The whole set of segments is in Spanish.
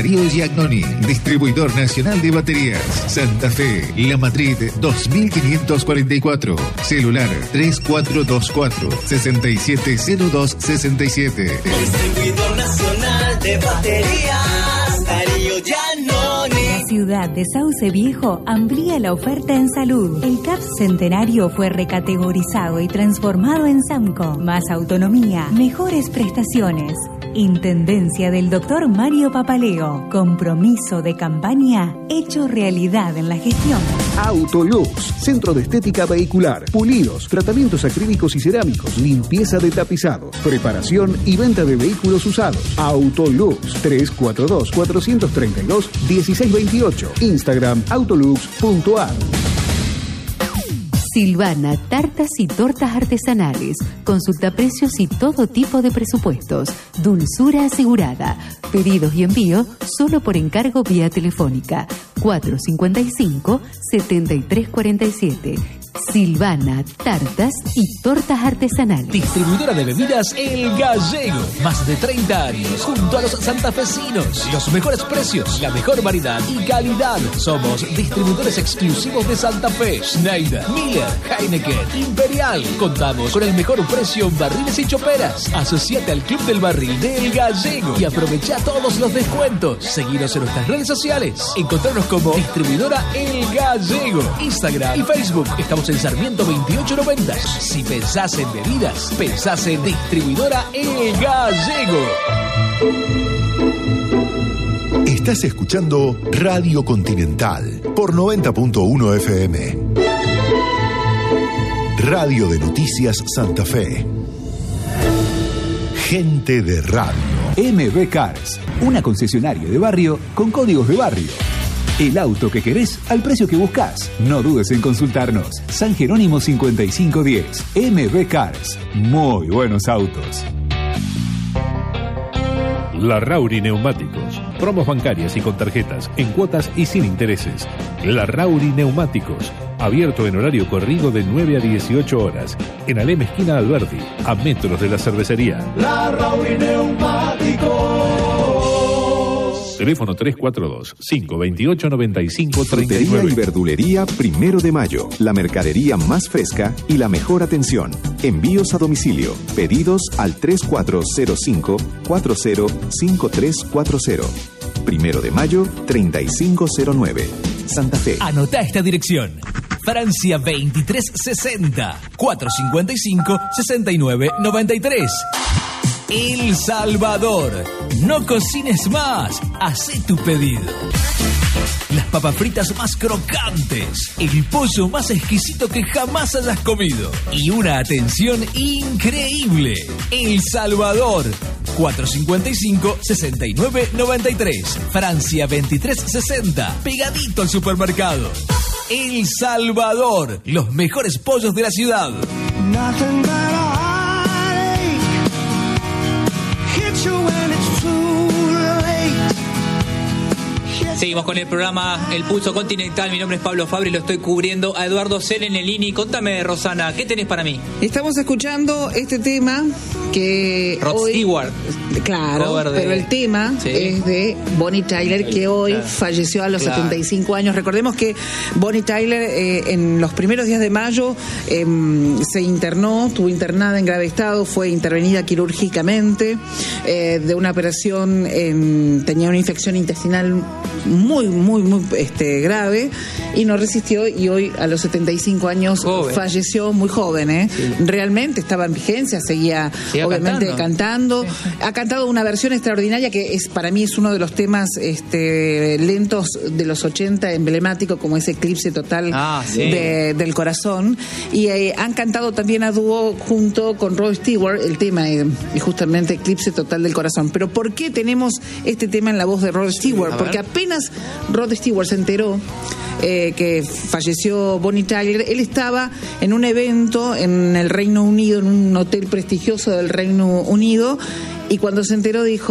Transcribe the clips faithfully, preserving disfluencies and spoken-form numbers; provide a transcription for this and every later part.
Río Giagnoni, distribuidor nacional de baterías. Santa Fe, La Madrid dos mil quinientos cuarenta y cuatro. Celular tres cuatro dos cuatro, seis siete cero dos seis siete. Distribuidor nacional de baterías, Darío Giagnoni. La ciudad de Sauce Viejo amplía la oferta en salud. El C A P Centenario fue recategorizado y transformado en SAMCO. Más autonomía, mejores prestaciones. Intendencia del doctor Mario Papaleo. Compromiso de campaña hecho realidad en la gestión. Autolux, centro de estética vehicular, pulidos, tratamientos acrílicos y cerámicos, limpieza de tapizados, preparación y venta de vehículos usados. Autolux, tres cuatro dos, cuatro tres dos, uno seis dos ocho. Instagram autolux punto a r. Silvana, tartas y tortas artesanales. Consulta precios y todo tipo de presupuestos. Dulzura asegurada. Pedidos y envío solo por encargo vía telefónica. cuatro cinco cinco, siete tres cuatro siete. Silvana, tartas y tortas artesanales. Distribuidora de bebidas El Gallego. Más de treinta años junto a los santafesinos. Los mejores precios, la mejor variedad y calidad. Somos distribuidores exclusivos de Santa Fe. Schneider, Miller, Heineken, Imperial. Contamos con el mejor precio en barriles y choperas. Asociate al Club del Barril de El Gallego y aprovecha todos los descuentos. Seguinos en nuestras redes sociales. Encontrarnos como Distribuidora El Gallego. Instagram y Facebook. Estamos en Sarmiento veintiocho noventa. Si pensás en bebidas, pensás en Distribuidora El Gallego. Estás escuchando Radio Continental por noventa punto uno F M. Radio de Noticias Santa Fe. Gente de radio. M B Cars, una concesionaria de barrio con códigos de barrio. El auto que querés al precio que buscas. No dudes en consultarnos. San Jerónimo cincuenta y cinco diez. M B Cars. Muy buenos autos. Larrauri Neumáticos. Promos bancarias y con tarjetas, en cuotas y sin intereses. Larrauri Neumáticos. Abierto en horario corrido de nueve a dieciocho horas. En Alem esquina Alberti, a metros de la cervecería. Larrauri Neumáticos. Teléfono tres cuatro dos, cinco dos ocho, nueve cinco tres nueve. Frutería y verdulería Primero de Mayo. La mercadería más fresca y la mejor atención. Envíos a domicilio. Pedidos al tres cuatro cero cinco, cuatro cero cinco tres cuatro cero. Primero de Mayo, treinta y cinco cero nueve. Santa Fe. Anota esta dirección. Francia veintitrés sesenta, cuatrocientos cincuenta y cinco, sesenta y nueve noventa y tres. El Salvador. No cocines más. Hacé tu pedido. Las papas fritas más crocantes. El pollo más exquisito que jamás hayas comido. Y una atención increíble. El Salvador. cuatrocientos cincuenta y cinco, sesenta y nueve noventa y tres. Francia veintitrés sesenta. Pegadito al supermercado. El Salvador. Los mejores pollos de la ciudad. Seguimos con el programa El Pulso Continental. Mi nombre es Pablo Fabri, lo estoy cubriendo a Eduardo Cel en el I N I. Contame, Rosana, ¿qué tenés para mí? Estamos escuchando este tema que Rod hoy, Stewart. Claro, de... pero el tema sí. es de Bonnie Tyler, que hoy claro. falleció a los claro. setenta y cinco años. Recordemos que Bonnie Tyler eh, en los primeros días de mayo eh, se internó, estuvo internada en grave estado, fue intervenida quirúrgicamente eh, de una operación, eh, tenía una infección intestinal muy, muy, muy este, grave y no resistió, y hoy a los setenta y cinco años joven. falleció muy joven, ¿eh? Sí. Realmente estaba en vigencia, seguía Siga obviamente cantando. cantando. Sí. Ha cantado una versión extraordinaria que es para mí es uno de los temas este, lentos de los ochenta, emblemático, como ese Eclipse Total ah, sí. de, del Corazón. Y eh, han cantado también a dúo junto con Rod Stewart el tema, eh, y justamente Eclipse Total del Corazón. Pero ¿por qué tenemos este tema en la voz de Rod Stewart? Porque apenas Rod Stewart se enteró eh, que falleció Bonnie Tyler, él estaba en un evento en el Reino Unido, en un hotel prestigioso del Reino Unido, y cuando se enteró dijo: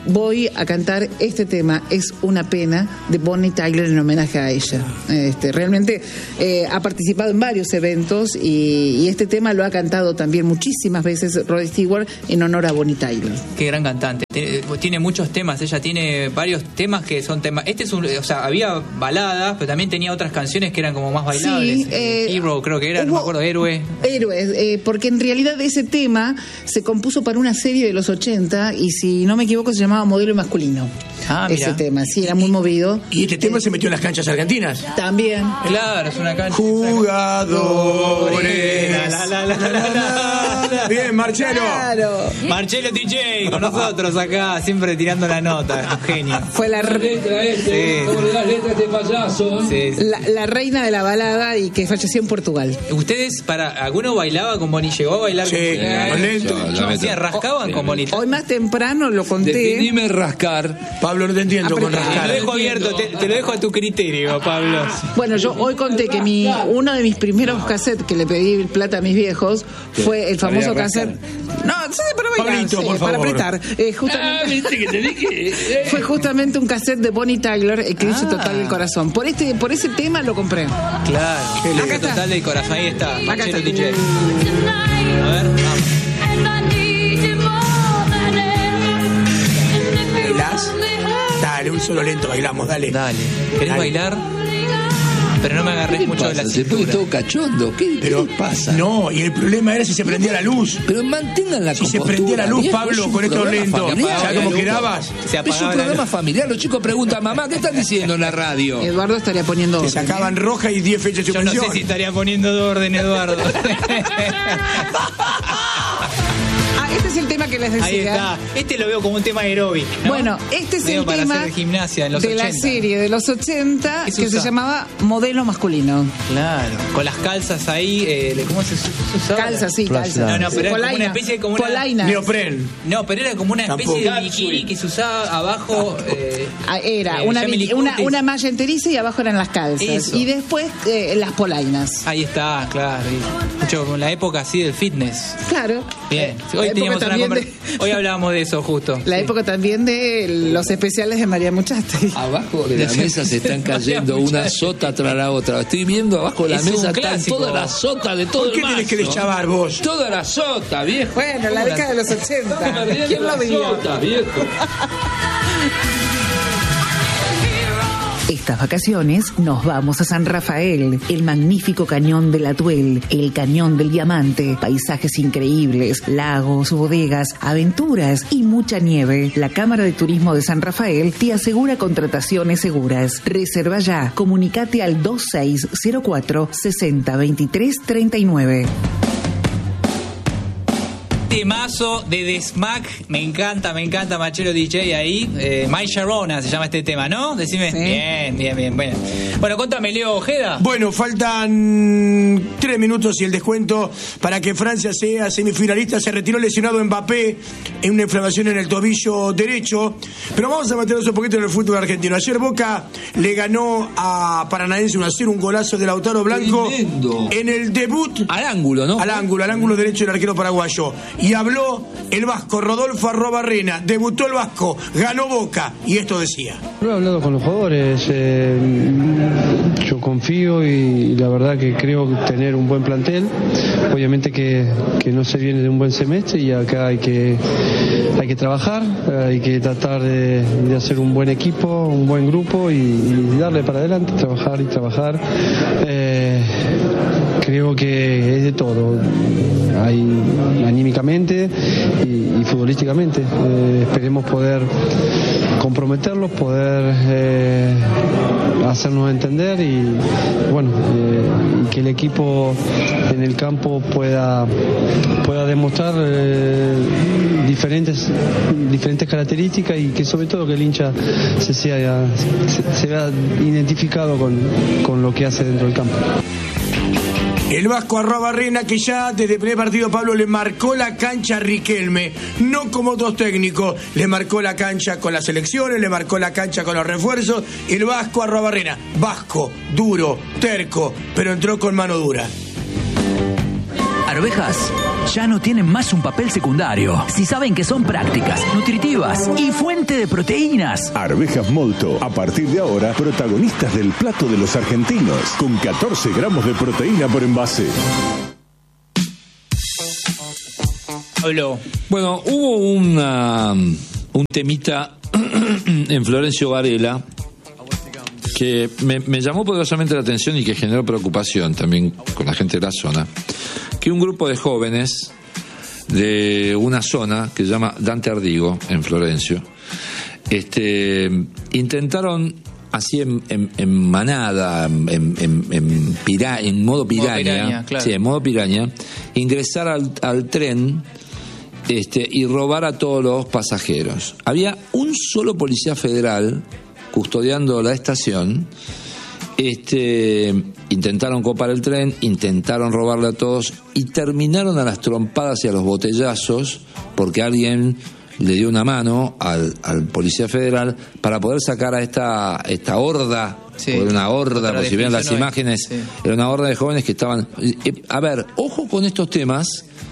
voy a cantar este tema, Es una pena, de Bonnie Tyler en homenaje a ella. Este, realmente eh, ha participado en varios eventos y, y este tema lo ha cantado también muchísimas veces Rod Stewart en honor a Bonnie Tyler. Qué gran cantante. Tiene, tiene muchos temas, ella tiene varios temas que son temas. Este es un, o sea, había baladas, pero también tenía otras canciones que eran como más bailables. Sí, eh, Hero, creo que era, no me acuerdo, Héroe. Héroes, eh, porque en realidad ese tema se compuso para una serie de los ochenta y si no me equivoco se llamaba Modelo Masculino. Ah, mira. Ese tema, sí, era muy movido. Y este tema se metió en las canchas argentinas. También. Claro, es una cancha. Jugadores. La, la, la, la, la, la, la. Bien, Marcelo. Claro. Marcelo D J con nosotros acá, siempre tirando la nota. Un genio. Fue la, re... letra este, Sí. ¿cómo le das letra a este payaso? Sí, sí. la, la reina de la balada y que falleció en Portugal. ¿Ustedes, para alguno bailaba con Bonnie? ¿Llegó a bailar Sí, con Bonnie? con lento. O sea, rascaban con Bonnie. Hoy más temprano lo conté. Definime rascar. Pablo, no te entiendo con Te lo rascar. dejo abierto, te, te lo dejo a tu criterio, Pablo. Bueno, yo hoy conté que mi uno de mis primeros cassettes que le pedí plata a mis viejos fue el famoso cassette. No, sí, para bailar, Pablito, sí, por para favor. apretar. Eh, Ah, justamente, viste que te dije. fue justamente un cassette de Bonnie Tyler, Eclipse Ah. Total del Corazón. Por este, por ese tema lo compré. Claro, Acá el está. total del corazón, ahí está. Acá Marcelo está. D J. A ver, vamos. ¿Bailás? Dale, un solo lento, bailamos, dale. Dale. ¿Querés Dale. bailar? Pero no me agarrés mucho de la Se pone cintura. todo cachondo. ¿Qué, Pero ¿qué pasa? No, y el problema era si se prendía la luz. Pero mantengan la Si se compostura, prendía la luz, viejo, Pablo, es un con estos programa lentos. familiar, ¿Sabes cómo loco. quedabas? Se Es un apagaba la programa luz. familiar. Los chicos preguntan, mamá, ¿qué están diciendo en la radio? Eduardo estaría poniendo Te orden, sacaban roja y diez fechas de Yo no suspensión. sé si estaría poniendo de orden, Eduardo. Ah, este es el tema que les decía. Ahí está. Este lo veo como un tema aeróbic, ¿no? Bueno, este es Medio el para tema hacer gimnasia en los de ochenta. la serie de los ochenta ¿Qué se que se usa? llamaba Modelo Masculino. Claro, con las calzas ahí, eh, ¿cómo se, se usaba? Calzas, sí, calzas. No, no, pero era como Polaina. una especie de como una... Polainas. Neopren. No, pero era como una especie Tampoco. de bikini que se usaba abajo. Eh, Ah, Era eh, una, Jamie Lee bi- una, Curtis. una malla enteriza y abajo eran las calzas. Eso. Y después eh, las polainas. Ahí está, claro. y Mucho con la época así del fitness. Claro. Bien. La Hoy época teníamos una también conver- de- Hoy hablábamos de eso justo. La Sí. época también de los especiales de María Muchate. Abajo de la mesa se están cayendo una sota tras la otra. Estoy viendo abajo de la Es un mesa están clásico. todas las sotas de todo ¿Por qué el tenés que mazo. deschavar vos? Toda la sota, viejo. Bueno, la década de los ochenta. ¿Quién lo diría? Sota, viejo. Estas vacaciones nos vamos a San Rafael, el magnífico cañón del Atuel, el cañón del Diamante, paisajes increíbles, lagos, bodegas, aventuras y mucha nieve. La Cámara de Turismo de San Rafael te asegura contrataciones seguras. Reserva ya, comunicate al dos seis cero cuatro, seis cero dos tres tres nueve. Temazo de The Smack, me encanta, me encanta Marcelo D J ahí. Eh, My Sharona se llama este tema, ¿no? Decime. Sí. Bien, bien, bien. Bueno, bueno contame, Leo Ojeda. Bueno, faltan tres minutos y el descuento para que Francia sea semifinalista. Se retiró lesionado Mbappé en una inflamación en el tobillo derecho. Pero vamos a meternos un poquito en el fútbol argentino. Ayer Boca le ganó a Paranaense uno a cero, un golazo de Lautaro Blanco Tremendo. en el debut. Al ángulo, ¿no? Al ángulo, al ángulo derecho del arquero paraguayo. Y habló el vasco Rodolfo Arrobarrena. Debutó el vasco, ganó Boca. Y esto decía. Lo he hablado con los jugadores, eh, yo confío y la verdad que creo tener un buen plantel. Obviamente que, que no se viene de un buen semestre y acá hay que, hay que trabajar, hay que tratar de, de hacer un buen equipo, un buen grupo y, y darle para adelante, trabajar y trabajar. Eh, creo que es de todo, hay anímicamente y, y futbolísticamente. Eh, esperemos poder comprometerlos, poder eh, hacernos entender y bueno, eh, y que el equipo en el campo pueda pueda demostrar eh, diferentes diferentes características y que sobre todo que el hincha se sea se, se vea identificado con, con lo que hace dentro del campo. El vasco Arrobarrena, que ya desde el primer partido, Pablo, le marcó la cancha a Riquelme, no como otros técnicos, le marcó la cancha con las selecciones, le marcó la cancha con los refuerzos. El vasco Arrobarrena, vasco, duro, terco, pero entró con mano dura. arvejas ya no tienen más un papel secundario. Si saben que son prácticas, nutritivas y fuente de proteínas. Arvejas Molto, a partir de ahora, protagonistas del plato de los argentinos, con catorce gramos de proteína por envase. Pablo. Bueno, hubo una, un temita en Florencio Varela que me, me llamó poderosamente la atención y que generó preocupación también con la gente de la zona, que un grupo de jóvenes de una zona que se llama Dante Ardigo, en Florencio, este, intentaron así en, en, en manada, en, en, en, pira, en modo piraña, modo piraña claro. sí, en modo piraña, ingresar al, al tren este, y robar a todos los pasajeros. Había un solo policía federal custodiando la estación. Este, intentaron copar el tren, intentaron robarle a todos y terminaron a las trompadas y a los botellazos porque alguien le dio una mano al, al policía federal para poder sacar a esta, esta horda, sí, era una horda, por si ven las imágenes, sí. Era una horda de jóvenes que estaban... Eh, a ver, ojo con estos temas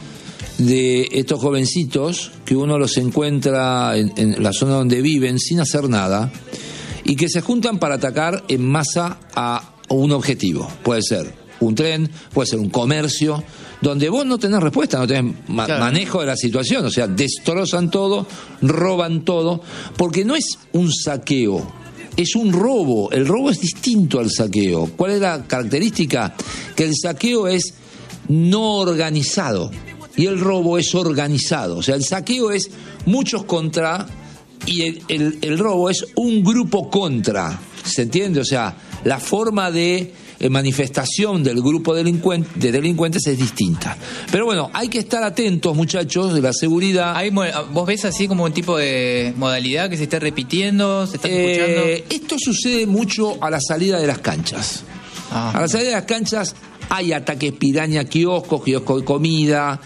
de estos jovencitos que uno los encuentra en, en la zona donde viven sin hacer nada y que se juntan para atacar en masa a un objetivo. Puede ser un tren, puede ser un comercio, donde vos no tenés respuesta, no tenés ma- claro. manejo de la situación, o sea, destrozan todo, roban todo, porque no es un saqueo, es un robo. El robo es distinto al saqueo. ¿Cuál es la característica? Que el saqueo es no organizado y el robo es organizado. O sea, el saqueo es muchos contra y el, el, el robo es un grupo contra. ¿Se entiende? O sea, la forma de manifestación del grupo delincuente, de delincuentes es distinta. Pero bueno, hay que estar atentos, muchachos, de la seguridad. Hay, ¿Vos ves así como un tipo de modalidad que se esté repitiendo, se está eh, escuchando? Esto sucede mucho a la salida de las canchas. Ah, a la salida de las canchas hay ataques piraña, kioscos, kioscos de comida,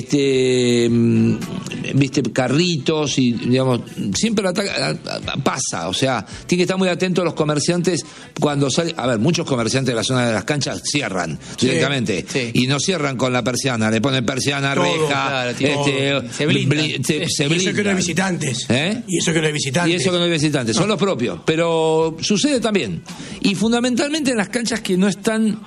este, viste, carritos y digamos siempre el ataque pasa, o sea, tiene que estar muy atentos los comerciantes cuando salen. A ver, muchos comerciantes de la zona de las canchas cierran sí, directamente sí. Y no cierran con la persiana, le ponen persiana, todo, reja, claro, este, se blindan. Bli, se, se blindan. Y eso que no hay visitantes. ¿Eh? Y eso que no hay visitantes. Y eso que no hay visitantes, no. Son los propios, pero sucede también. Y fundamentalmente en las canchas que no están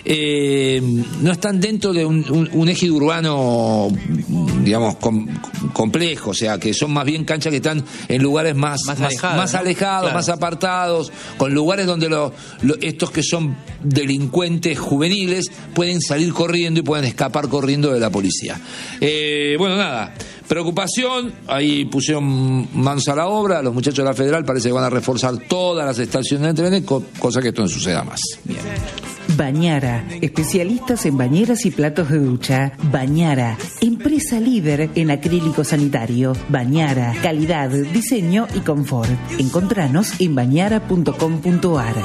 Eh, no están dentro de un, un, un eje urbano, digamos, com, complejo, o sea, que son más bien canchas que están en lugares más, más, más alejados, más, ¿no? alejados Claro. más apartados, con lugares donde lo, lo, estos que son delincuentes juveniles pueden salir corriendo y pueden escapar corriendo de la policía. Eh, bueno, nada, preocupación, ahí pusieron manos a la obra, los muchachos de la Federal parece que van a reforzar todas las estaciones de trenes, cosa que esto no suceda más. Bien. Bañara, especialistas en bañeras y platos de ducha. Bañara, empresa líder en acrílico sanitario. Bañara, calidad, diseño y confort. Encontranos en bañara punto com punto ar.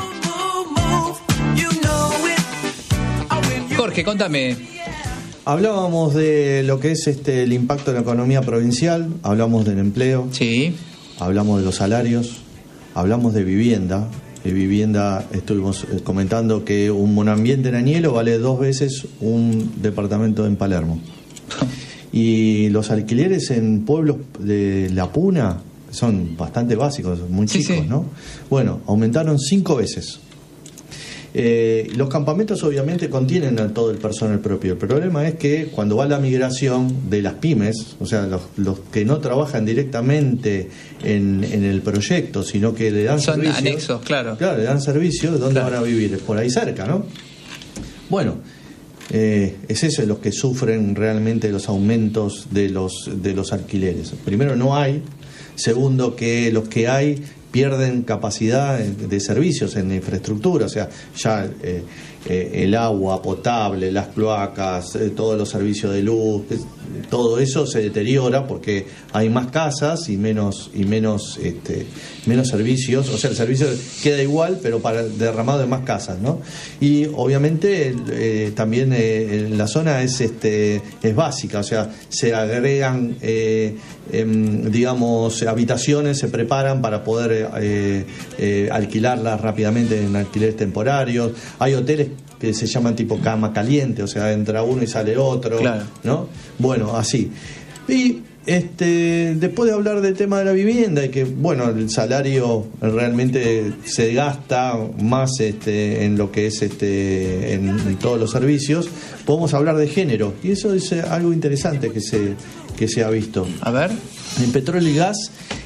Jorge, contame. Hablábamos de lo que es este el impacto en la economía provincial, hablamos del empleo, sí. Hablamos de los salarios, hablamos de vivienda. De vivienda, estuvimos comentando que un monoambiente en Añelo vale dos veces un departamento en Palermo. Y los alquileres en pueblos de La Puna son bastante básicos, muy chicos, sí, sí. ¿no? Bueno, aumentaron cinco veces. Eh, los campamentos obviamente contienen a todo el personal propio. El problema es que cuando va la migración de las pymes, o sea, los, los que no trabajan directamente en, en el proyecto, sino que le dan son servicios, anexos, claro. Claro, le dan servicios, ¿dónde claro. van a vivir? Por ahí cerca, ¿no? Bueno, eh, es eso los que sufren realmente los aumentos de los, de los alquileres. Primero, no hay. Segundo, que los que hay pierden capacidad de servicios en infraestructura, o sea, ya eh, eh, el agua potable, las cloacas, eh, todos los servicios de luz, eh, todo eso se deteriora porque hay más casas y menos y menos este, menos servicios, o sea, el servicio queda igual pero para derramado en más casas, ¿no? Y obviamente eh, también eh, en la zona es este es básica, o sea, se agregan eh, eh, digamos habitaciones, se preparan para poder eh, eh, alquilarlas rápidamente en alquileres temporarios, hay hoteles que se llaman tipo cama caliente, o sea, entra uno y sale otro, Claro. ¿no? Bueno, así. Y este después de hablar del tema de la vivienda y que, bueno, el salario realmente se gasta más este en lo que es este en, en todos los servicios, podemos hablar de género, y eso es algo interesante que se que se ha visto. A ver. En petróleo y gas